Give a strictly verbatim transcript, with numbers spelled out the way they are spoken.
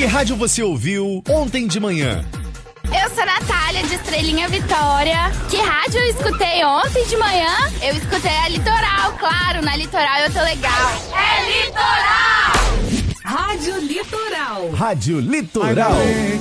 Que rádio você ouviu ontem de manhã? Eu sou a Natália, de Estrelinha Vitória. Que rádio eu escutei ontem de manhã? Eu escutei a Litoral, claro, na Litoral eu tô legal. É Litoral! Rádio Litoral. Rádio Litoral.